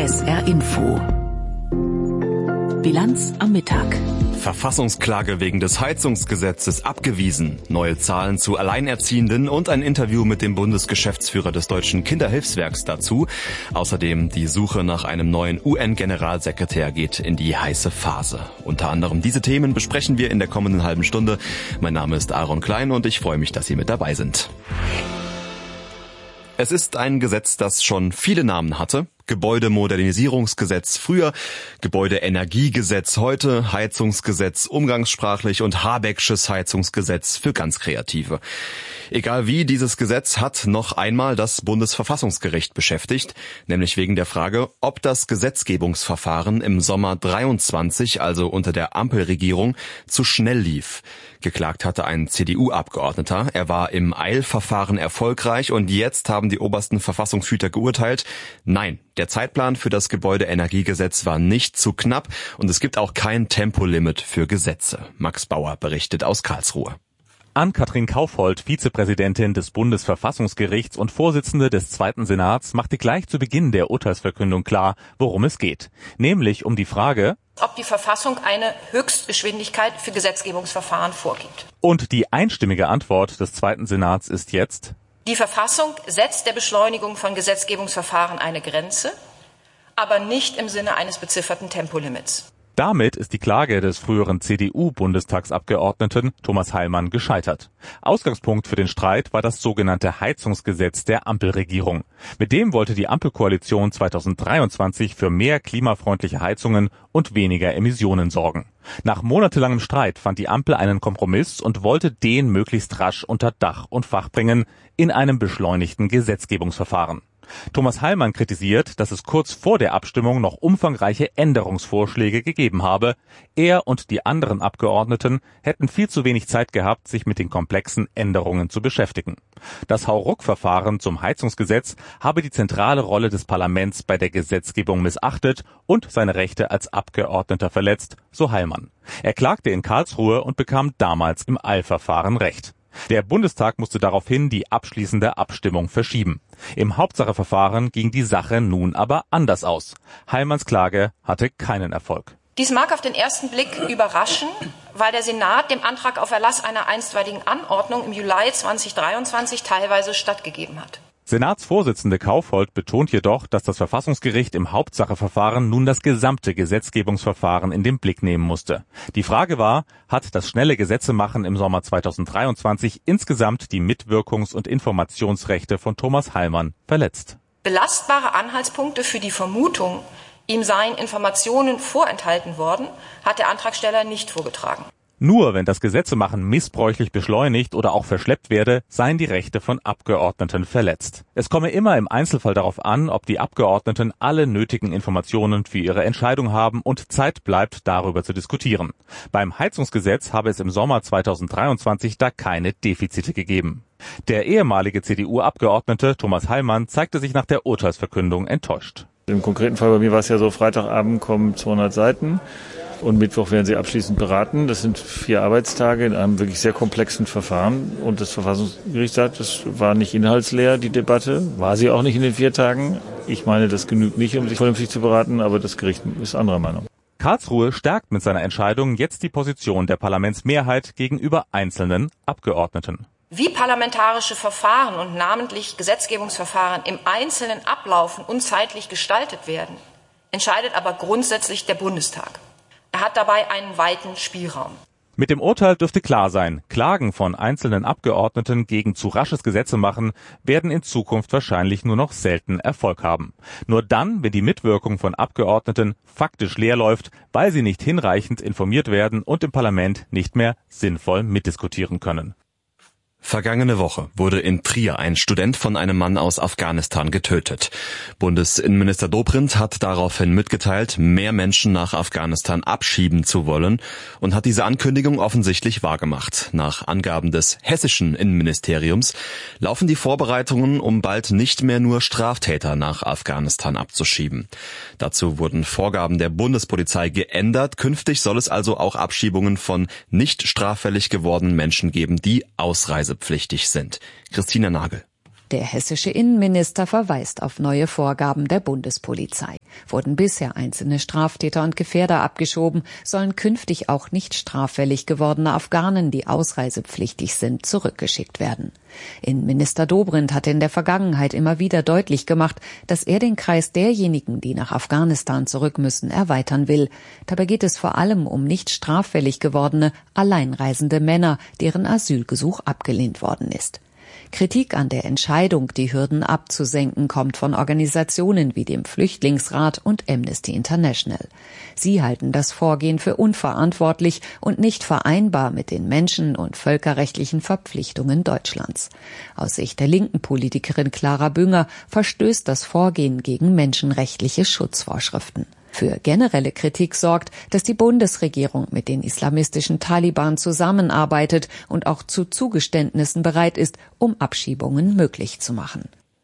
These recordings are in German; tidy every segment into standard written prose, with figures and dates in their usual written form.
SR Info. Bilanz am Mittag. Verfassungsklage wegen des Heizungsgesetzes abgewiesen, neue Zahlen zu Alleinerziehenden und ein Interview mit dem Bundesgeschäftsführer des Deutschen Kinderhilfswerks dazu. Außerdem die Suche nach einem neuen UN-Generalsekretär geht in die heiße Phase. Unter anderem diese Themen besprechen wir in der kommenden halben Stunde. Mein Name ist Aaron Klein und ich freue mich, dass Sie mit dabei sind. Es ist ein Gesetz, das schon viele Namen hatte. Gebäudemodernisierungsgesetz früher, Gebäudeenergiegesetz heute, Heizungsgesetz umgangssprachlich und Habecksches Heizungsgesetz für ganz Kreative. Egal wie, dieses Gesetz hat noch einmal das Bundesverfassungsgericht beschäftigt, nämlich wegen der Frage, ob das Gesetzgebungsverfahren im Sommer 23, also unter der Ampelregierung, zu schnell lief. Geklagt hatte ein CDU-Abgeordneter. Er war im Eilverfahren erfolgreich und jetzt haben die obersten Verfassungshüter geurteilt, nein, der Zeitplan für das Gebäudeenergiegesetz war nicht zu knapp und es gibt auch kein Tempolimit für Gesetze. Max Bauer berichtet aus Karlsruhe. Ann-Kathrin Kaufhold, Vizepräsidentin des Bundesverfassungsgerichts und Vorsitzende des Zweiten Senats, machte gleich zu Beginn der Urteilsverkündung klar, worum es geht. Nämlich um die Frage, ob die Verfassung eine Höchstgeschwindigkeit für Gesetzgebungsverfahren vorgibt. Und die einstimmige Antwort des Zweiten Senats ist jetzt: Die Verfassung setzt der Beschleunigung von Gesetzgebungsverfahren eine Grenze, aber nicht im Sinne eines bezifferten Tempolimits. Damit ist die Klage des früheren CDU-Bundestagsabgeordneten Thomas Heilmann gescheitert. Ausgangspunkt für den Streit war das sogenannte Heizungsgesetz der Ampelregierung. Mit dem wollte die Ampelkoalition 2023 für mehr klimafreundliche Heizungen und weniger Emissionen sorgen. Nach monatelangem Streit fand die Ampel einen Kompromiss und wollte den möglichst rasch unter Dach und Fach bringen in einem beschleunigten Gesetzgebungsverfahren. Thomas Heilmann kritisiert, dass es kurz vor der Abstimmung noch umfangreiche Änderungsvorschläge gegeben habe. Er und die anderen Abgeordneten hätten viel zu wenig Zeit gehabt, sich mit den komplexen Änderungen zu beschäftigen. Das Hauruck-Verfahren zum Heizungsgesetz habe die zentrale Rolle des Parlaments bei der Gesetzgebung missachtet und seine Rechte als Abgeordneter verletzt, so Heilmann. Er klagte in Karlsruhe und bekam damals im Eilverfahren Recht. Der Bundestag musste daraufhin die abschließende Abstimmung verschieben. Im Hauptsacheverfahren ging die Sache nun aber anders aus. Heilmanns Klage hatte keinen Erfolg. Dies mag auf den ersten Blick überraschen, weil der Senat dem Antrag auf Erlass einer einstweiligen Anordnung im Juli 2023 teilweise stattgegeben hat. Senatsvorsitzende Kaufhold betont jedoch, dass das Verfassungsgericht im Hauptsacheverfahren nun das gesamte Gesetzgebungsverfahren in den Blick nehmen musste. Die Frage war, hat das schnelle Gesetzemachen im Sommer 2023 insgesamt die Mitwirkungs- und Informationsrechte von Thomas Heilmann verletzt? Belastbare Anhaltspunkte für die Vermutung, ihm seien Informationen vorenthalten worden, hat der Antragsteller nicht vorgetragen. Nur wenn das Gesetzemachen missbräuchlich beschleunigt oder auch verschleppt werde, seien die Rechte von Abgeordneten verletzt. Es komme immer im Einzelfall darauf an, ob die Abgeordneten alle nötigen Informationen für ihre Entscheidung haben und Zeit bleibt, darüber zu diskutieren. Beim Heizungsgesetz habe es im Sommer 2023 da keine Defizite gegeben. Der ehemalige CDU-Abgeordnete Thomas Heilmann zeigte sich nach der Urteilsverkündung enttäuscht. Im konkreten Fall bei mir war es ja so, Freitagabend kommen 200 Seiten. Und Mittwoch werden sie abschließend beraten. Das sind 4 Arbeitstage in einem wirklich sehr komplexen Verfahren. Und das Verfassungsgericht sagt, das war nicht inhaltsleer, die Debatte. War sie auch nicht in den 4 Tagen. Ich meine, das genügt nicht, um sich vernünftig zu beraten, aber das Gericht ist anderer Meinung. Karlsruhe stärkt mit seiner Entscheidung jetzt die Position der Parlamentsmehrheit gegenüber einzelnen Abgeordneten. Wie parlamentarische Verfahren und namentlich Gesetzgebungsverfahren im Einzelnen ablaufen und zeitlich gestaltet werden, entscheidet aber grundsätzlich der Bundestag. Er hat dabei einen weiten Spielraum. Mit dem Urteil dürfte klar sein, Klagen von einzelnen Abgeordneten gegen zu rasches Gesetzemachen werden in Zukunft wahrscheinlich nur noch selten Erfolg haben. Nur dann, wenn die Mitwirkung von Abgeordneten faktisch leer läuft, weil sie nicht hinreichend informiert werden und im Parlament nicht mehr sinnvoll mitdiskutieren können. Vergangene Woche wurde in Trier ein Student von einem Mann aus Afghanistan getötet. Bundesinnenminister Dobrindt hat daraufhin mitgeteilt, mehr Menschen nach Afghanistan abschieben zu wollen und hat diese Ankündigung offensichtlich wahrgemacht. Nach Angaben des hessischen Innenministeriums laufen die Vorbereitungen, um bald nicht mehr nur Straftäter nach Afghanistan abzuschieben. Dazu wurden Vorgaben der Bundespolizei geändert. Künftig soll es also auch Abschiebungen von nicht straffällig gewordenen Menschen geben, die ausreisepflichtig sind. Christina Nagel. Der hessische Innenminister verweist auf neue Vorgaben der Bundespolizei. Wurden bisher einzelne Straftäter und Gefährder abgeschoben, sollen künftig auch nicht straffällig gewordene Afghanen, die ausreisepflichtig sind, zurückgeschickt werden. Innenminister Dobrindt hatte in der Vergangenheit immer wieder deutlich gemacht, dass er den Kreis derjenigen, die nach Afghanistan zurück müssen, erweitern will. Dabei geht es vor allem um nicht straffällig gewordene, alleinreisende Männer, deren Asylgesuch abgelehnt worden ist. Kritik an der Entscheidung, die Hürden abzusenken, kommt von Organisationen wie dem Flüchtlingsrat und Amnesty International. Sie halten das Vorgehen für unverantwortlich und nicht vereinbar mit den menschen- und völkerrechtlichen Verpflichtungen Deutschlands. Aus Sicht der linken Politikerin Clara Bünger verstößt das Vorgehen gegen menschenrechtliche Schutzvorschriften. Für generelle Kritik sorgt, dass die Bundesregierung mit den islamistischen Taliban zusammenarbeitet und auch zu Zugeständnissen bereit ist, um Abschiebungen möglich zu machen.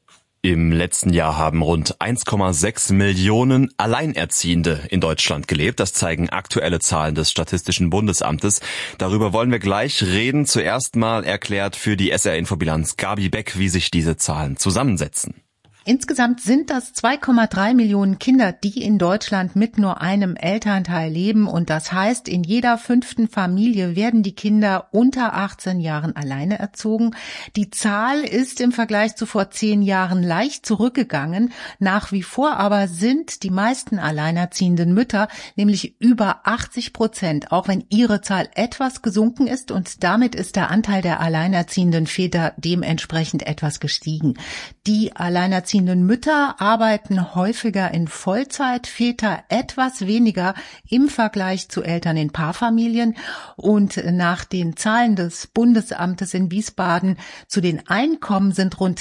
Im letzten Jahr haben rund 1,6 Millionen Alleinerziehende in Deutschland gelebt. Das zeigen aktuelle Zahlen des Statistischen Bundesamtes. Darüber wollen wir gleich reden. Zuerst mal erklärt für die SR-Infobilanz Gabi Beck, wie sich diese Zahlen zusammensetzen. Insgesamt sind das 2,3 Millionen Kinder, die in Deutschland mit nur einem Elternteil leben. Und das heißt, in jeder 5. Familie werden die Kinder unter 18 Jahren alleine erzogen. Die Zahl ist im Vergleich zu vor 10 Jahren leicht zurückgegangen. Nach wie vor aber sind die meisten alleinerziehenden Mütter, nämlich über 80%, auch wenn ihre Zahl etwas gesunken ist. Und damit ist der Anteil der alleinerziehenden Väter dementsprechend etwas gestiegen. Die alleinerziehenden Mütter arbeiten häufiger in Vollzeit, Väter etwas weniger im Vergleich zu Eltern in Paarfamilien. Und nach den Zahlen des Bundesamtes in Wiesbaden zu den Einkommen sind rund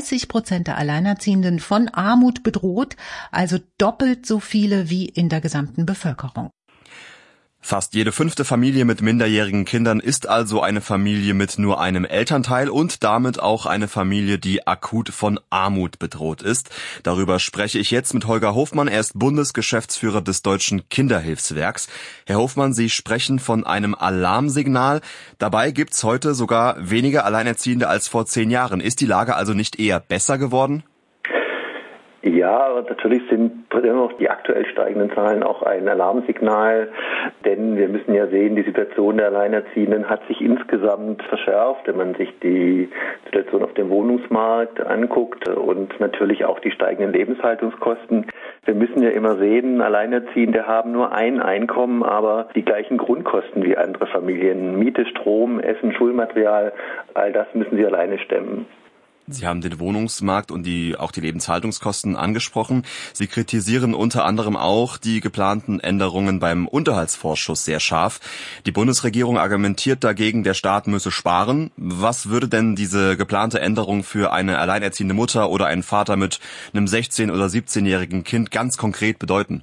30% der Alleinerziehenden von Armut bedroht, also doppelt so viele wie in der gesamten Bevölkerung. Fast jede 5. Familie mit minderjährigen Kindern ist also eine Familie mit nur einem Elternteil und damit auch eine Familie, die akut von Armut bedroht ist. Darüber spreche ich jetzt mit Holger Hofmann. Er ist Bundesgeschäftsführer des Deutschen Kinderhilfswerks. Herr Hofmann, Sie sprechen von einem Alarmsignal. Dabei gibt's heute sogar weniger Alleinerziehende als vor 10 Jahren. Ist die Lage also nicht eher besser geworden? Ja, aber natürlich sind immer noch die aktuell steigenden Zahlen auch ein Alarmsignal, denn wir müssen ja sehen, die Situation der Alleinerziehenden hat sich insgesamt verschärft, wenn man sich die Situation auf dem Wohnungsmarkt anguckt und natürlich auch die steigenden Lebenshaltungskosten. Wir müssen ja immer sehen, Alleinerziehende haben nur ein Einkommen, aber die gleichen Grundkosten wie andere Familien. Miete, Strom, Essen, Schulmaterial, all das müssen sie alleine stemmen. Sie haben den Wohnungsmarkt und auch die Lebenshaltungskosten angesprochen. Sie kritisieren unter anderem auch die geplanten Änderungen beim Unterhaltsvorschuss sehr scharf. Die Bundesregierung argumentiert dagegen, der Staat müsse sparen. Was würde denn diese geplante Änderung für eine alleinerziehende Mutter oder einen Vater mit einem 16- oder 17-jährigen Kind ganz konkret bedeuten?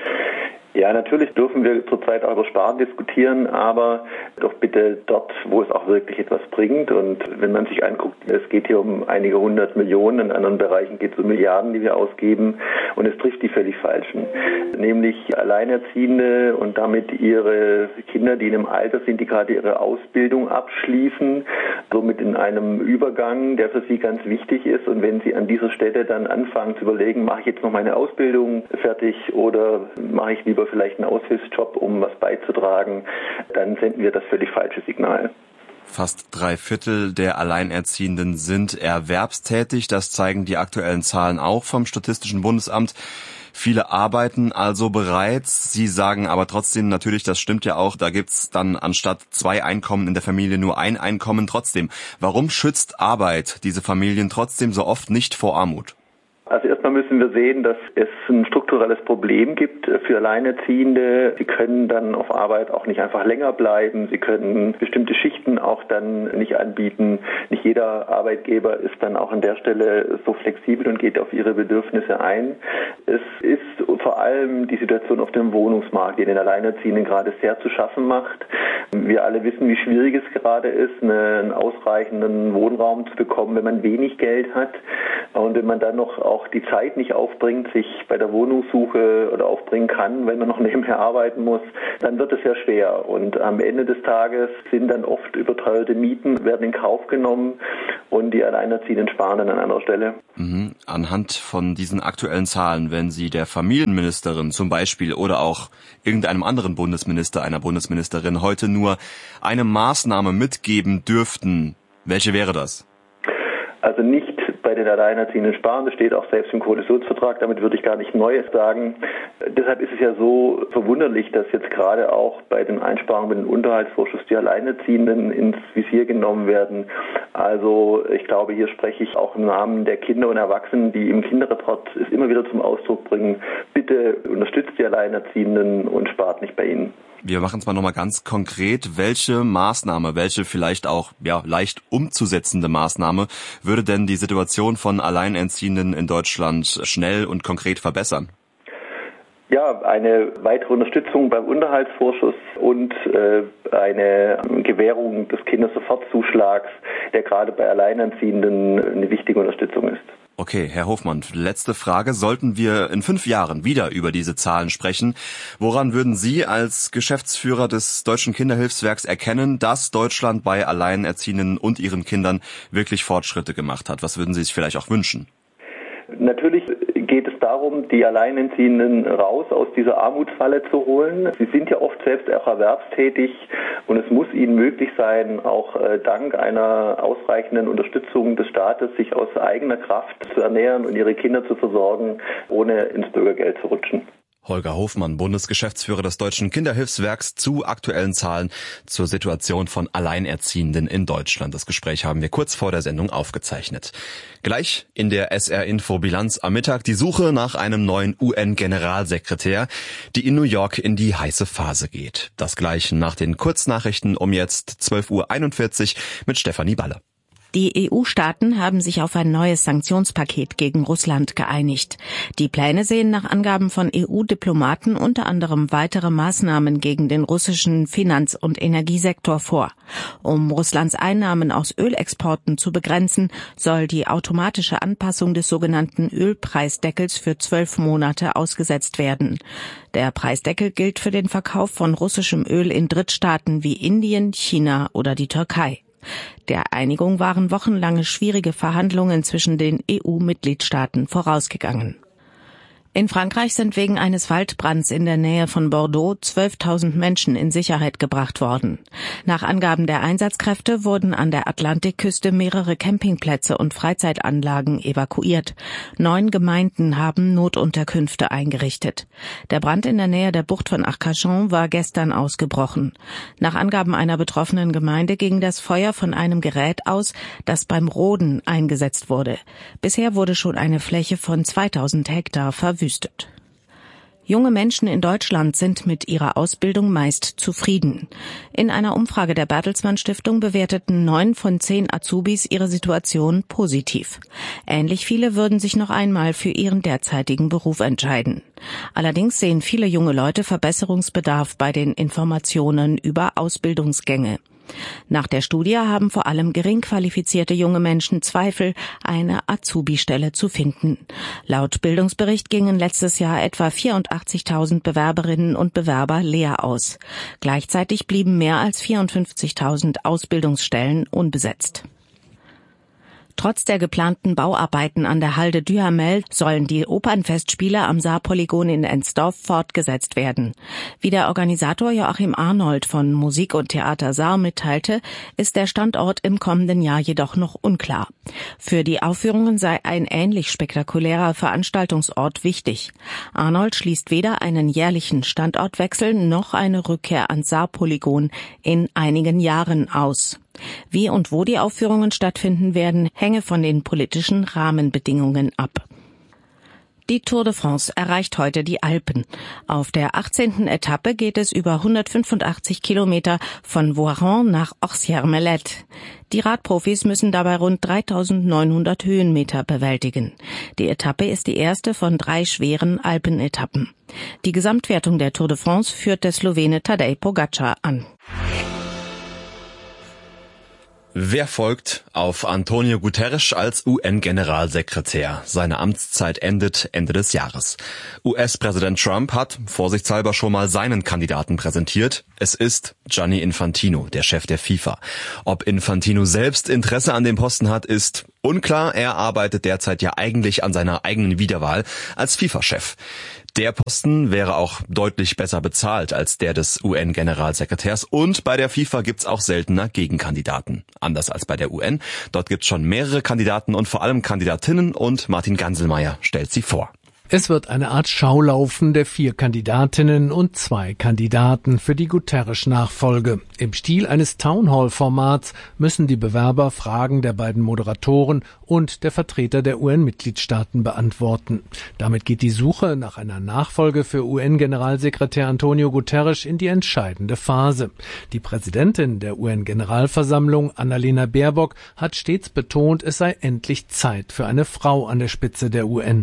Ja, natürlich dürfen wir zurzeit auch über Sparen diskutieren, aber doch bitte dort, wo es auch wirklich etwas bringt. Und wenn man sich anguckt, es geht hier um einige 100 Millionen, in anderen Bereichen geht es um Milliarden, die wir ausgeben. Und es trifft die völlig Falschen. Nämlich Alleinerziehende und damit ihre Kinder, die in einem Alter sind, die gerade ihre Ausbildung abschließen, somit in einem Übergang, der für sie ganz wichtig ist. Und wenn sie an dieser Stelle dann anfangen zu überlegen, mache ich jetzt noch meine Ausbildung fertig oder mache ich lieber vielleicht einen Aushilfsjob, um was beizutragen, dann senden wir das völlig falsche Signal. Fast 3/4 der Alleinerziehenden sind erwerbstätig. Das zeigen die aktuellen Zahlen auch vom Statistischen Bundesamt. Viele arbeiten also bereits. Sie sagen aber trotzdem natürlich, das stimmt ja auch, da gibt's dann anstatt 2 Einkommen in der Familie nur ein Einkommen trotzdem. Warum schützt Arbeit diese Familien trotzdem so oft nicht vor Armut? Also erstmal müssen wir sehen, dass es ein strukturelles Problem gibt für Alleinerziehende. Sie können dann auf Arbeit auch nicht einfach länger bleiben. Sie können bestimmte Schichten auch dann nicht anbieten. Nicht jeder Arbeitgeber ist dann auch an der Stelle so flexibel und geht auf ihre Bedürfnisse ein. Es ist vor allem die Situation auf dem Wohnungsmarkt, die den Alleinerziehenden gerade sehr zu schaffen macht. Wir alle wissen, wie schwierig es gerade ist, einen ausreichenden Wohnraum zu bekommen, wenn man wenig Geld hat und wenn man dann noch auch die Zeit nicht aufbringt, sich bei der Wohnungssuche oder aufbringen kann, wenn man noch nebenher arbeiten muss, dann wird es sehr schwer. Und am Ende des Tages sind dann oft überteuerte Mieten, werden in Kauf genommen und die Alleinerziehenden sparen dann an anderer Stelle. Anhand von diesen aktuellen Zahlen, wenn Sie der Familienministerin zum Beispiel oder auch irgendeinem anderen Bundesminister, einer Bundesministerin heute nur eine Maßnahme mitgeben dürften, welche wäre das? Also nicht bei den Alleinerziehenden sparen, das steht auch selbst im Koalitionsvertrag, damit würde ich gar nicht Neues sagen. Deshalb ist es ja so verwunderlich, dass jetzt gerade auch bei den Einsparungen mit dem Unterhaltsvorschuss die Alleinerziehenden ins Visier genommen werden. Also ich glaube, hier spreche ich auch im Namen der Kinder und Erwachsenen, die im Kinderreport es immer wieder zum Ausdruck bringen, bitte unterstützt die Alleinerziehenden und spart nicht bei ihnen. Wir machen es mal nochmal ganz konkret. Welche Maßnahme, welche vielleicht auch leicht umzusetzende Maßnahme würde denn die Situation von Alleinerziehenden in Deutschland schnell und konkret verbessern? Ja, eine weitere Unterstützung beim Unterhaltsvorschuss und eine Gewährung des Kindersofortzuschlags, der gerade bei Alleinerziehenden eine wichtige Unterstützung ist. Okay, Herr Hofmann, letzte Frage. Sollten wir in 5 Jahren wieder über diese Zahlen sprechen, woran würden Sie als Geschäftsführer des Deutschen Kinderhilfswerks erkennen, dass Deutschland bei Alleinerziehenden und ihren Kindern wirklich Fortschritte gemacht hat? Was würden Sie sich vielleicht auch wünschen? Natürlich geht es darum, die Alleinerziehenden raus aus dieser Armutsfalle zu holen. Sie sind ja oft selbst auch erwerbstätig und es muss ihnen möglich sein, auch dank einer ausreichenden Unterstützung des Staates, sich aus eigener Kraft zu ernähren und ihre Kinder zu versorgen, ohne ins Bürgergeld zu rutschen. Holger Hofmann, Bundesgeschäftsführer des Deutschen Kinderhilfswerks, zu aktuellen Zahlen zur Situation von Alleinerziehenden in Deutschland. Das Gespräch haben wir kurz vor der Sendung aufgezeichnet. Gleich in der SR-Info-Bilanz am Mittag die Suche nach einem neuen UN-Generalsekretär, die in New York in die heiße Phase geht. Das gleich nach den Kurznachrichten um jetzt 12:41 Uhr mit Stefanie Balle. Die EU-Staaten haben sich auf ein neues Sanktionspaket gegen Russland geeinigt. Die Pläne sehen nach Angaben von EU-Diplomaten unter anderem weitere Maßnahmen gegen den russischen Finanz- und Energiesektor vor. Um Russlands Einnahmen aus Ölexporten zu begrenzen, soll die automatische Anpassung des sogenannten Ölpreisdeckels für 12 Monate ausgesetzt werden. Der Preisdeckel gilt für den Verkauf von russischem Öl in Drittstaaten wie Indien, China oder die Türkei. Der Einigung waren wochenlange schwierige Verhandlungen zwischen den EU-Mitgliedstaaten vorausgegangen. In Frankreich sind wegen eines Waldbrands in der Nähe von Bordeaux 12.000 Menschen in Sicherheit gebracht worden. Nach Angaben der Einsatzkräfte wurden an der Atlantikküste mehrere Campingplätze und Freizeitanlagen evakuiert. 9 Gemeinden haben Notunterkünfte eingerichtet. Der Brand in der Nähe der Bucht von Arcachon war gestern ausgebrochen. Nach Angaben einer betroffenen Gemeinde ging das Feuer von einem Gerät aus, das beim Roden eingesetzt wurde. Bisher wurde schon eine Fläche von 2000 Hektar verwüstet. Junge Menschen in Deutschland sind mit ihrer Ausbildung meist zufrieden. In einer Umfrage der Bertelsmann Stiftung bewerteten 9 von 10 Azubis ihre Situation positiv. Ähnlich viele würden sich noch einmal für ihren derzeitigen Beruf entscheiden. Allerdings sehen viele junge Leute Verbesserungsbedarf bei den Informationen über Ausbildungsgänge. Nach der Studie haben vor allem gering qualifizierte junge Menschen Zweifel, eine Azubi-Stelle zu finden. Laut Bildungsbericht gingen letztes Jahr etwa 84.000 Bewerberinnen und Bewerber leer aus. Gleichzeitig blieben mehr als 54.000 Ausbildungsstellen unbesetzt. Trotz der geplanten Bauarbeiten an der Halde Duhamel sollen die Opernfestspiele am Saarpolygon in Ensdorf fortgesetzt werden. Wie der Organisator Joachim Arnold von Musik und Theater Saar mitteilte, ist der Standort im kommenden Jahr jedoch noch unklar. Für die Aufführungen sei ein ähnlich spektakulärer Veranstaltungsort wichtig. Arnold schließt weder einen jährlichen Standortwechsel noch eine Rückkehr ans Saarpolygon in einigen Jahren aus. Wie und wo die Aufführungen stattfinden werden, hänge von den politischen Rahmenbedingungen ab. Die Tour de France erreicht heute die Alpen. Auf der 18. Etappe geht es über 185 Kilometer von Voiron nach Orsières-Melette. Die Radprofis müssen dabei rund 3.900 Höhenmeter bewältigen. Die Etappe ist die erste von 3 schweren Alpenetappen. Die Gesamtwertung der Tour de France führt der Slowene Tadej Pogačar an. Wer folgt auf Antonio Guterres als UN-Generalsekretär? Seine Amtszeit endet Ende des Jahres. US-Präsident Trump hat vorsichtshalber schon mal seinen Kandidaten präsentiert. Es ist Gianni Infantino, der Chef der FIFA. Ob Infantino selbst Interesse an dem Posten hat, ist unklar. Er arbeitet derzeit ja eigentlich an seiner eigenen Wiederwahl als FIFA-Chef. Der Posten wäre auch deutlich besser bezahlt als der des UN-Generalsekretärs und bei der FIFA gibt's auch seltener Gegenkandidaten. Anders als bei der UN. Dort gibt's schon mehrere Kandidaten und vor allem Kandidatinnen und Martin Ganselmeier stellt sie vor. Es wird eine Art Schaulaufen der 4 Kandidatinnen und 2 Kandidaten für die Guterres-Nachfolge. Im Stil eines Townhall-Formats müssen die Bewerber Fragen der beiden Moderatoren und der Vertreter der UN-Mitgliedstaaten beantworten. Damit geht die Suche nach einer Nachfolge für UN-Generalsekretär Antonio Guterres in die entscheidende Phase. Die Präsidentin der UN-Generalversammlung, Annalena Baerbock, hat stets betont, es sei endlich Zeit für eine Frau an der Spitze der UN.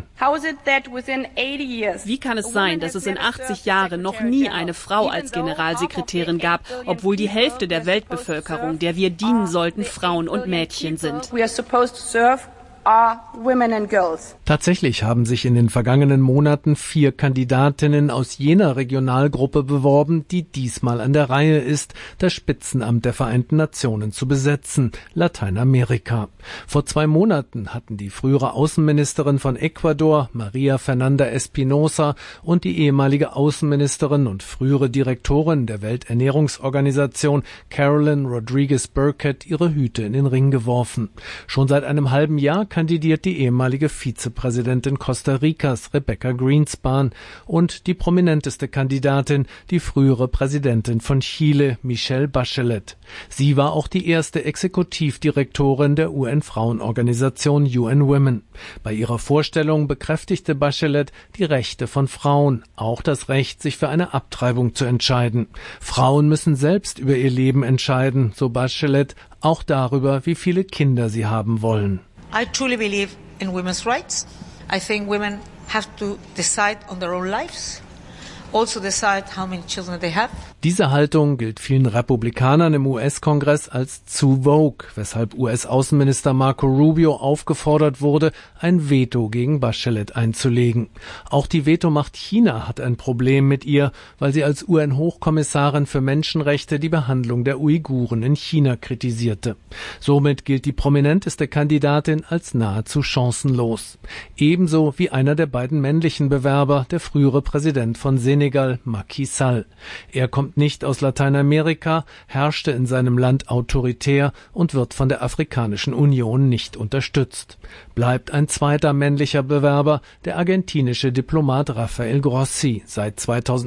Wie kann es sein, dass es in 80 Jahren noch nie eine Frau als Generalsekretärin gab, obwohl die Hälfte der Weltbevölkerung, der wir dienen sollten, Frauen und Mädchen sind? Tatsächlich haben sich in den vergangenen Monaten 4 Kandidatinnen aus jener Regionalgruppe beworben, die diesmal an der Reihe ist, das Spitzenamt der Vereinten Nationen zu besetzen, Lateinamerika. Vor 2 Monaten hatten die frühere Außenministerin von Ecuador, Maria Fernanda Espinosa, und die ehemalige Außenministerin und frühere Direktorin der Welternährungsorganisation, Carolyn Rodriguez Burkett, ihre Hüte in den Ring geworfen. Schon seit einem halben Jahr kandidiert die ehemalige Vizepräsidentin Costa Ricas, Rebecca Greenspan, und die prominenteste Kandidatin, die frühere Präsidentin von Chile, Michelle Bachelet. Sie war auch die erste Exekutivdirektorin der UN-Frauenorganisation UN Women. Bei ihrer Vorstellung bekräftigte Bachelet die Rechte von Frauen, auch das Recht, sich für eine Abtreibung zu entscheiden. Frauen müssen selbst über ihr Leben entscheiden, so Bachelet, auch darüber, wie viele Kinder sie haben wollen. I truly believe in women's rights. I think women have to decide on their own lives. Also decide how many children they have. Diese Haltung gilt vielen Republikanern im US-Kongress als zu vogue, weshalb US-Außenminister Marco Rubio aufgefordert wurde, ein Veto gegen Bachelet einzulegen. Auch die Vetomacht China hat ein Problem mit ihr, weil sie als UN-Hochkommissarin für Menschenrechte die Behandlung der Uiguren in China kritisierte. Somit gilt die prominenteste Kandidatin als nahezu chancenlos. Ebenso wie einer der beiden männlichen Bewerber, der frühere Präsident von Senegal, Macky Sall. Er kommt nicht aus Lateinamerika, herrschte in seinem Land autoritär und wird von der Afrikanischen Union nicht unterstützt. Bleibt ein zweiter männlicher Bewerber, der argentinische Diplomat Rafael Grossi, seit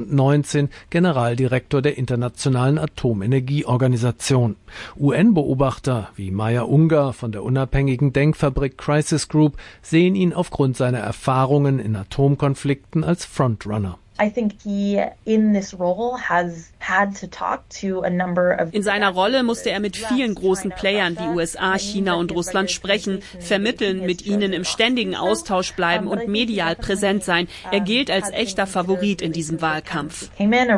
2019 Generaldirektor der Internationalen Atomenergieorganisation. UN-Beobachter wie Maya Ungar von der unabhängigen Denkfabrik Crisis Group sehen ihn aufgrund seiner Erfahrungen in Atomkonflikten als Frontrunner. In seiner Rolle musste er mit vielen großen Playern wie USA, China und Russland sprechen, vermitteln, mit ihnen im ständigen Austausch bleiben und medial präsent sein. Er gilt als echter Favorit in diesem Wahlkampf.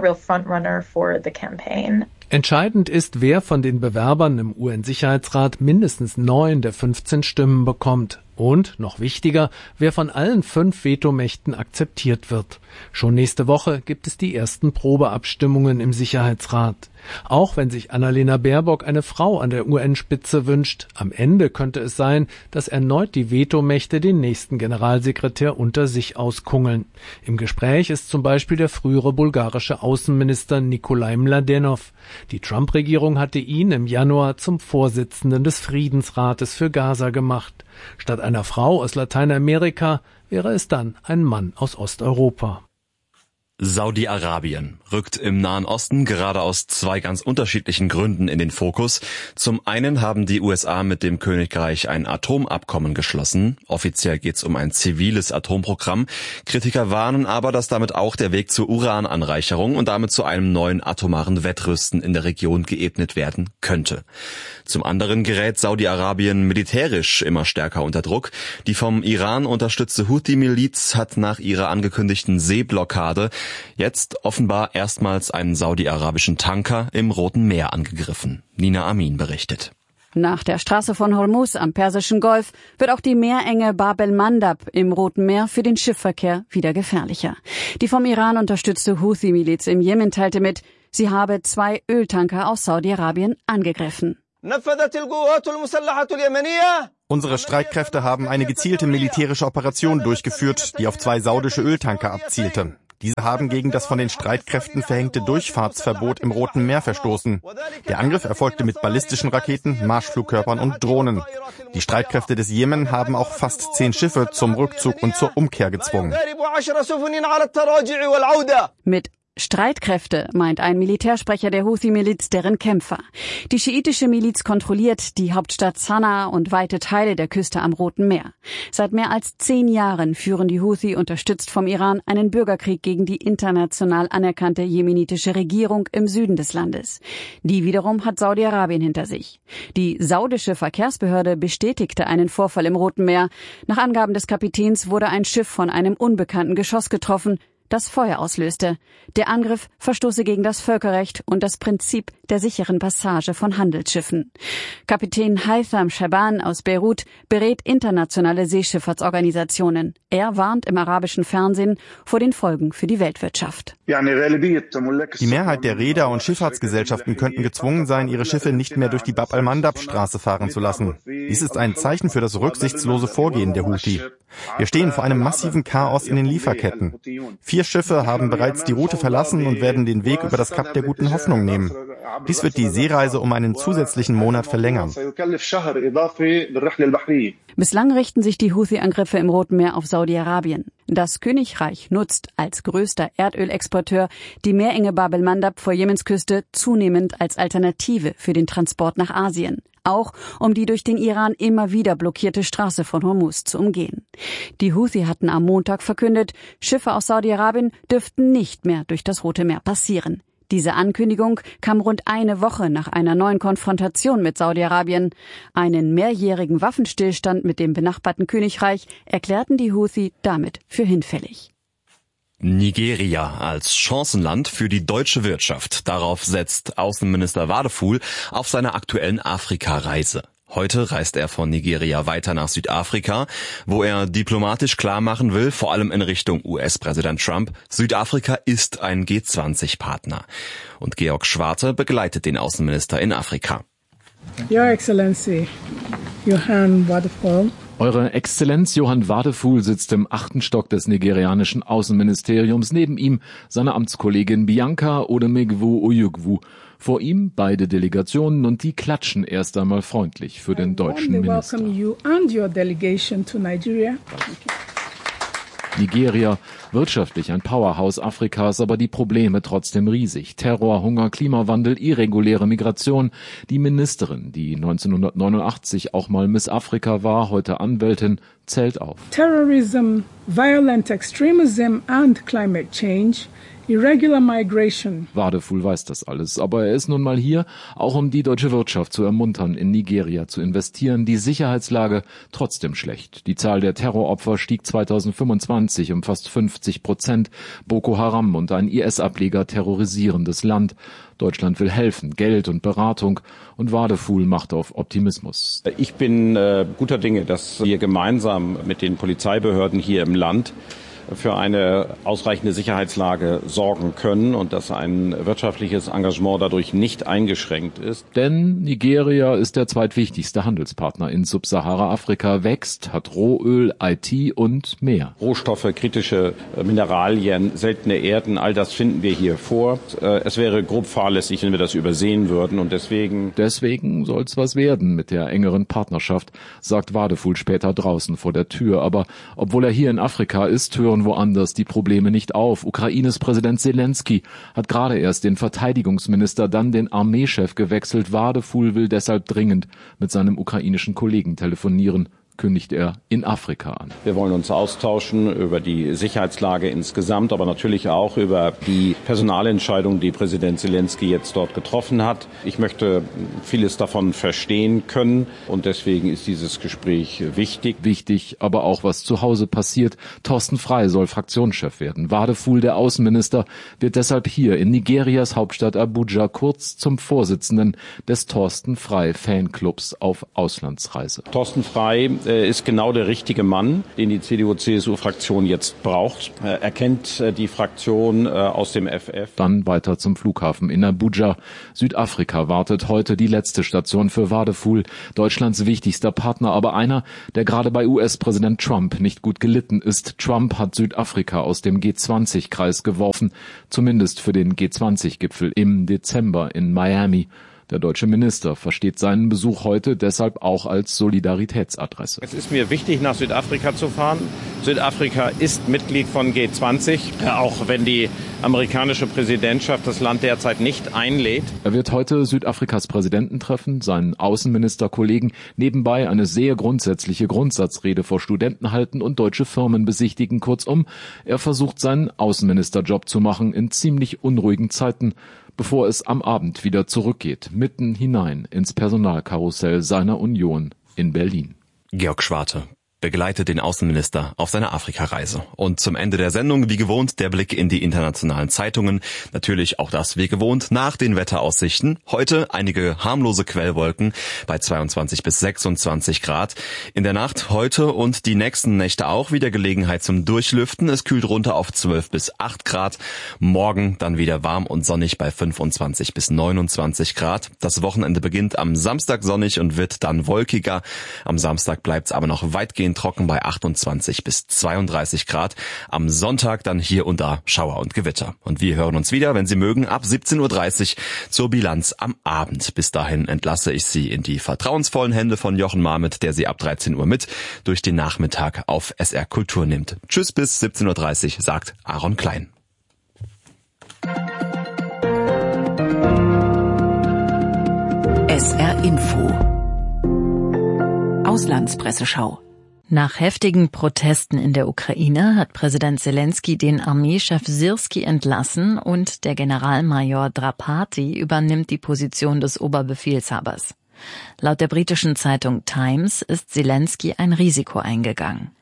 Entscheidend ist, wer von den Bewerbern im UN-Sicherheitsrat mindestens 9 der 15 Stimmen bekommt. Und, noch wichtiger, wer von allen 5 Vetomächten akzeptiert wird. Schon nächste Woche gibt es die ersten Probeabstimmungen im Sicherheitsrat. Auch wenn sich Annalena Baerbock eine Frau an der UN-Spitze wünscht, am Ende könnte es sein, dass erneut die Vetomächte den nächsten Generalsekretär unter sich auskungeln. Im Gespräch ist zum Beispiel der frühere bulgarische Außenminister Nikolai Mladenov. Die Trump-Regierung hatte ihn im Januar zum Vorsitzenden des Friedensrates für Gaza gemacht. Statt einer Frau aus Lateinamerika wäre es dann ein Mann aus Osteuropa. Saudi-Arabien rückt im Nahen Osten gerade aus 2 ganz unterschiedlichen Gründen in den Fokus. Zum einen haben die USA mit dem Königreich ein Atomabkommen geschlossen. Offiziell geht es um ein ziviles Atomprogramm. Kritiker warnen aber, dass damit auch der Weg zur Urananreicherung und damit zu einem neuen atomaren Wettrüsten in der Region geebnet werden könnte. Zum anderen gerät Saudi-Arabien militärisch immer stärker unter Druck. Die vom Iran unterstützte Houthi-Miliz hat nach ihrer angekündigten Seeblockade jetzt offenbar erstmals einen saudi-arabischen Tanker im Roten Meer angegriffen. Nina Amin berichtet. Nach der Straße von Hormuz am Persischen Golf wird auch die Meerenge Bab el-Mandab im Roten Meer für den Schiffsverkehr wieder gefährlicher. Die vom Iran unterstützte Houthi-Miliz im Jemen teilte mit, sie habe 2 Öltanker aus Saudi-Arabien angegriffen. Unsere Streitkräfte haben eine gezielte militärische Operation durchgeführt, die auf 2 saudische Öltanker abzielte. Diese haben gegen das von den Streitkräften verhängte Durchfahrtsverbot im Roten Meer verstoßen. Der Angriff erfolgte mit ballistischen Raketen, Marschflugkörpern und Drohnen. Die Streitkräfte des Jemen haben auch fast 10 Schiffe zum Rückzug und zur Umkehr gezwungen. Mit Streitkräfte meint ein Militärsprecher der Houthi-Miliz deren Kämpfer. Die schiitische Miliz kontrolliert die Hauptstadt Sanaa und weite Teile der Küste am Roten Meer. Seit mehr als 10 Jahren führen die Houthi, unterstützt vom Iran, einen Bürgerkrieg gegen die international anerkannte jemenitische Regierung im Süden des Landes. Die wiederum hat Saudi-Arabien hinter sich. Die saudische Verkehrsbehörde bestätigte einen Vorfall im Roten Meer. Nach Angaben des Kapitäns wurde ein Schiff von einem unbekannten Geschoss getroffen, das Feuer auslöste. Der Angriff verstoße gegen das Völkerrecht und das Prinzip der sicheren Passage von Handelsschiffen. Kapitän Haitham Shaban aus Beirut berät internationale Seeschifffahrtsorganisationen. Er warnt im arabischen Fernsehen vor den Folgen für die Weltwirtschaft. Die Mehrheit der Reeder und Schifffahrtsgesellschaften könnten gezwungen sein, ihre Schiffe nicht mehr durch die Bab el-Mandab-Straße fahren zu lassen. Dies ist ein Zeichen für das rücksichtslose Vorgehen der Houthi. Wir stehen vor einem massiven Chaos in den Lieferketten. 4 Schiffe haben bereits die Route verlassen und werden den Weg über das Kap der Guten Hoffnung nehmen. Dies wird die Seereise um einen zusätzlichen Monat verlängern. Bislang richten sich die Houthi-Angriffe im Roten Meer auf Saudi-Arabien. Das Königreich nutzt als größter Erdölexporteur die Meerenge Bab el-Mandab vor Jemens Küste zunehmend als Alternative für den Transport nach Asien. Auch um die durch den Iran immer wieder blockierte Straße von Hormuz zu umgehen. Die Houthi hatten am Montag verkündet, Schiffe aus Saudi-Arabien dürften nicht mehr durch das Rote Meer passieren. Diese Ankündigung kam rund eine Woche nach einer neuen Konfrontation mit Saudi-Arabien. Einen mehrjährigen Waffenstillstand mit dem benachbarten Königreich erklärten die Houthi damit für hinfällig. Nigeria als Chancenland für die deutsche Wirtschaft. Darauf setzt Außenminister Wadeful auf seiner aktuellen Afrika-Reise. Heute reist er von Nigeria weiter nach Südafrika, wo er diplomatisch klarmachen will, vor allem in Richtung US-Präsident Trump, Südafrika ist ein G20-Partner. Und Georg Schwarte begleitet den Außenminister in Afrika. Your Excellency, Johan Wadeful. Eure Exzellenz Johan Wadeful sitzt im 8. Stock des nigerianischen Außenministeriums. Neben ihm seine Amtskollegin Bianca Odemegwu Oyugwu. Vor ihm beide Delegationen und die klatschen erst einmal freundlich für den deutschen Minister. Nigeria, wirtschaftlich ein Powerhouse Afrikas, aber die Probleme trotzdem riesig. Terror, Hunger, Klimawandel, irreguläre Migration. Die Ministerin, die 1989 auch mal Miss Afrika war, heute Anwältin, zählt auf. Terrorism, violent extremism and climate change. Irregular migration. Wadeful weiß das alles, aber er ist nun mal hier, auch um die deutsche Wirtschaft zu ermuntern, in Nigeria zu investieren. Die Sicherheitslage trotzdem schlecht. Die Zahl der Terroropfer stieg 2025 um fast 50%. Boko Haram und ein IS-Ableger terrorisieren das Land. Deutschland will helfen, Geld und Beratung, und Wadeful macht auf Optimismus. Ich bin guter Dinge, dass wir gemeinsam mit den Polizeibehörden hier im Land für eine ausreichende Sicherheitslage sorgen können und dass ein wirtschaftliches Engagement dadurch nicht eingeschränkt ist. Denn Nigeria ist der zweitwichtigste Handelspartner in Subsahara-Afrika, wächst, hat Rohöl, IT und mehr. Rohstoffe, kritische Mineralien, seltene Erden, all das finden wir hier vor. Es wäre grob fahrlässig, wenn wir das übersehen würden, und deswegen soll's was werden mit der engeren Partnerschaft, sagt Wadeful später draußen vor der Tür. Aber obwohl er hier in Afrika ist, hören woanders die Probleme nicht auf. Ukraines Präsident Zelensky hat gerade erst den Verteidigungsminister, dann den Armeechef gewechselt. Wadeful will deshalb dringend mit seinem ukrainischen Kollegen telefonieren. kündigt er in Afrika an. Wir wollen uns austauschen über die Sicherheitslage insgesamt, aber natürlich auch über die Personalentscheidung, die Präsident Zelensky jetzt dort getroffen hat. Ich möchte vieles davon verstehen können und deswegen ist dieses Gespräch wichtig. Wichtig, aber auch was zu Hause passiert. Thorsten Frey soll Fraktionschef werden. Wadeful, der Außenminister, wird deshalb hier in Nigerias Hauptstadt Abuja kurz zum Vorsitzenden des Thorsten Frey Fanclubs auf Auslandsreise. Thorsten Frey ist genau der richtige Mann, den die CDU-CSU-Fraktion jetzt braucht. Er kennt die Fraktion aus dem FF. Dann weiter zum Flughafen in Abuja. Südafrika wartet heute die letzte Station für Wadeful, Deutschlands wichtigster Partner, aber einer, der gerade bei US-Präsident Trump nicht gut gelitten ist. Trump hat Südafrika aus dem G20-Kreis geworfen, zumindest für den G20-Gipfel im Dezember in Miami. Der deutsche Minister versteht seinen Besuch heute deshalb auch als Solidaritätsadresse. Es ist mir wichtig, nach Südafrika zu fahren. Südafrika ist Mitglied von G20, auch wenn die amerikanische Präsidentschaft das Land derzeit nicht einlädt. Er wird heute Südafrikas Präsidenten treffen, seinen Außenministerkollegen, nebenbei eine sehr grundsätzliche Grundsatzrede vor Studenten halten und deutsche Firmen besichtigen. Kurzum, er versucht seinen Außenministerjob zu machen in ziemlich unruhigen Zeiten, bevor es am Abend wieder zurückgeht, mitten hinein ins Personalkarussell seiner Union in Berlin. Georg Schwarte begleitet den Außenminister auf seiner Afrikareise. Und zum Ende der Sendung, wie gewohnt, der Blick in die internationalen Zeitungen. Natürlich auch das, wie gewohnt, nach den Wetteraussichten. Heute einige harmlose Quellwolken bei 22 bis 26 Grad. In der Nacht heute und die nächsten Nächte auch wieder Gelegenheit zum Durchlüften. Es kühlt runter auf 12 bis 8 Grad. Morgen dann wieder warm und sonnig bei 25 bis 29 Grad. Das Wochenende beginnt am Samstag sonnig und wird dann wolkiger. Am Samstag bleibt es aber noch weitgehend trocken bei 28 bis 32 Grad. Am Sonntag dann hier und da Schauer und Gewitter. Und wir hören uns wieder, wenn Sie mögen, ab 17.30 Uhr zur Bilanz am Abend. Bis dahin entlasse ich Sie in die vertrauensvollen Hände von Jochen Marmet, der Sie ab 13 Uhr mit durch den Nachmittag auf SR Kultur nimmt. Tschüss bis 17.30 Uhr, sagt Aaron Klein. SR Info Auslandspresseschau. Nach heftigen Protesten in der Ukraine hat Präsident Zelensky den Armeechef Syrski entlassen und der Generalmajor Drapati übernimmt die Position des Oberbefehlshabers. Laut der britischen Zeitung Times ist Zelensky ein Risiko eingegangen.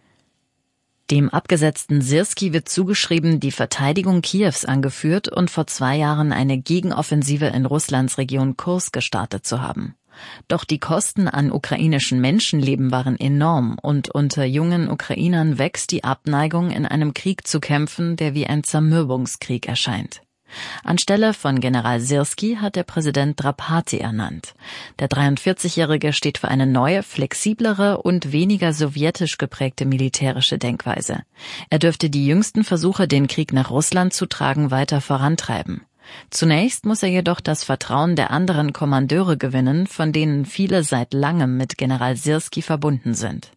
Dem abgesetzten Syrski wird zugeschrieben, die Verteidigung Kiews angeführt und vor 2 Jahren eine Gegenoffensive in Russlands Region Kursk gestartet zu haben. Doch die Kosten an ukrainischen Menschenleben waren enorm und unter jungen Ukrainern wächst die Abneigung, in einem Krieg zu kämpfen, der wie ein Zermürbungskrieg erscheint. Anstelle von General Syrski hat der Präsident Drapati ernannt. Der 43-Jährige steht für eine neue, flexiblere und weniger sowjetisch geprägte militärische Denkweise. Er dürfte die jüngsten Versuche, den Krieg nach Russland zu tragen, weiter vorantreiben. Zunächst muss er jedoch das Vertrauen der anderen Kommandeure gewinnen, von denen viele seit langem mit General Syrski verbunden sind.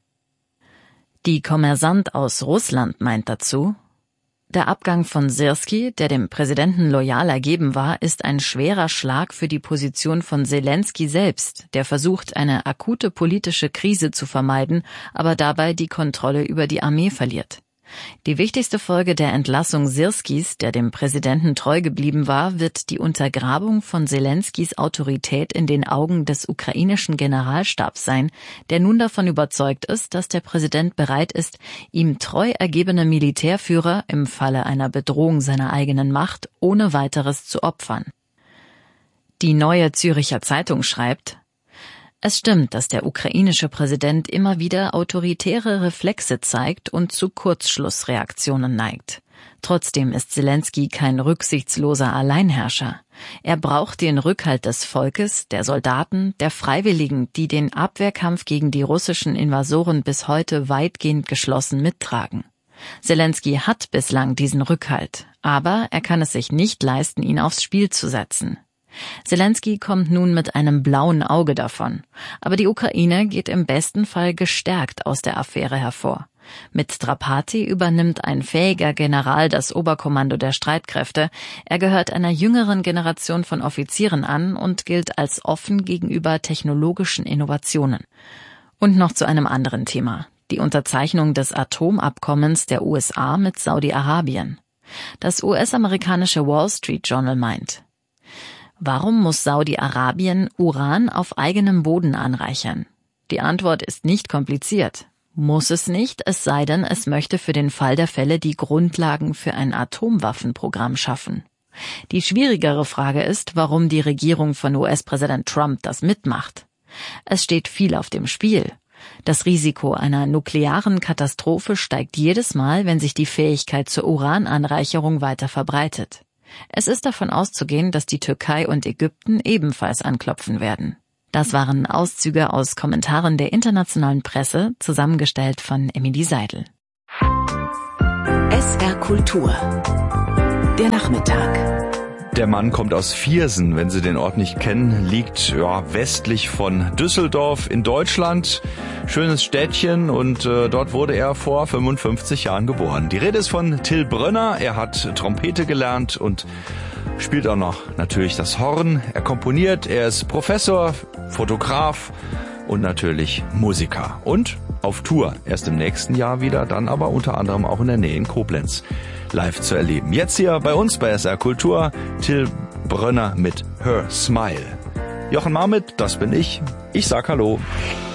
Die Kommersant aus Russland meint dazu: Der Abgang von Syrski, der dem Präsidenten loyal ergeben war, ist ein schwerer Schlag für die Position von Zelensky selbst, der versucht, eine akute politische Krise zu vermeiden, aber dabei die Kontrolle über die Armee verliert. Die wichtigste Folge der Entlassung Syrskis, der dem Präsidenten treu geblieben war, wird die Untergrabung von Zelenskys Autorität in den Augen des ukrainischen Generalstabs sein, der nun davon überzeugt ist, dass der Präsident bereit ist, ihm treu ergebene Militärführer im Falle einer Bedrohung seiner eigenen Macht ohne weiteres zu opfern. Die Neue Zürcher Zeitung schreibt: Es stimmt, dass der ukrainische Präsident immer wieder autoritäre Reflexe zeigt und zu Kurzschlussreaktionen neigt. Trotzdem ist Zelensky kein rücksichtsloser Alleinherrscher. Er braucht den Rückhalt des Volkes, der Soldaten, der Freiwilligen, die den Abwehrkampf gegen die russischen Invasoren bis heute weitgehend geschlossen mittragen. Zelensky hat bislang diesen Rückhalt, aber er kann es sich nicht leisten, ihn aufs Spiel zu setzen. Zelensky kommt nun mit einem blauen Auge davon, aber die Ukraine geht im besten Fall gestärkt aus der Affäre hervor. Mit Drapati übernimmt ein fähiger General das Oberkommando der Streitkräfte. Er gehört einer jüngeren Generation von Offizieren an und gilt als offen gegenüber technologischen Innovationen. Und noch zu einem anderen Thema. Die Unterzeichnung des Atomabkommens der USA mit Saudi-Arabien. Das US-amerikanische Wall Street Journal meint: Warum muss Saudi-Arabien Uran auf eigenem Boden anreichern? Die Antwort ist nicht kompliziert. Muss es nicht, es sei denn, es möchte für den Fall der Fälle die Grundlagen für ein Atomwaffenprogramm schaffen. Die schwierigere Frage ist, warum die Regierung von US-Präsident Trump das mitmacht. Es steht viel auf dem Spiel. Das Risiko einer nuklearen Katastrophe steigt jedes Mal, wenn sich die Fähigkeit zur Urananreicherung weiter verbreitet. Es ist davon auszugehen, dass die Türkei und Ägypten ebenfalls anklopfen werden. Das waren Auszüge aus Kommentaren der internationalen Presse, zusammengestellt von Emilie Seidel. SR Kultur. Der Nachmittag. Der Mann kommt aus Viersen, wenn Sie den Ort nicht kennen, liegt westlich von Düsseldorf in Deutschland. Schönes Städtchen und dort wurde er vor 55 Jahren geboren. Die Rede ist von Till Brönner. Er hat Trompete gelernt und spielt auch noch natürlich das Horn. Er komponiert, er ist Professor, Fotograf und natürlich Musiker. Und auf Tour, erst im nächsten Jahr wieder, dann aber unter anderem auch in der Nähe in Koblenz live zu erleben. Jetzt hier bei uns bei SR Kultur, Till Brönner mit Her Smile. Jochen Marmit, das bin ich. Ich sag Hallo.